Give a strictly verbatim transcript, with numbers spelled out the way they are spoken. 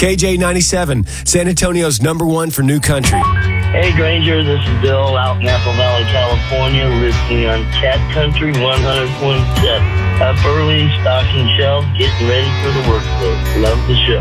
K J ninety-seven, San Antonio's number one for new country. Hey, Granger, this is Bill out in Apple Valley, California, listening on Cat Country one hundred point seven. Up early, stocking shelves, getting ready for the workday. Love the show.